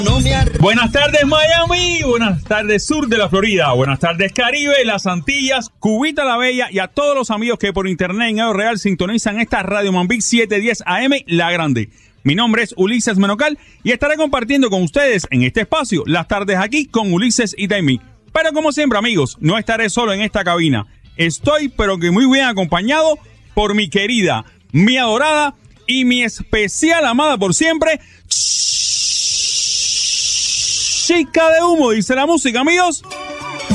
Buenas tardes Miami, buenas tardes sur de la Florida, buenas tardes Caribe, las Antillas, Cubita la Bella y a todos los amigos que por internet en Edo Real sintonizan esta Radio Mambí 710 AM La Grande. Mi nombre es Ulises Menocal y estaré compartiendo con ustedes en este espacio las tardes aquí con Ulises y Taimi. Pero como siempre amigos, no estaré solo en esta cabina. Estoy pero que muy bien acompañado por mi querida, mi adorada y mi especial amada por siempre, Chica de Humo, dice la música, amigos.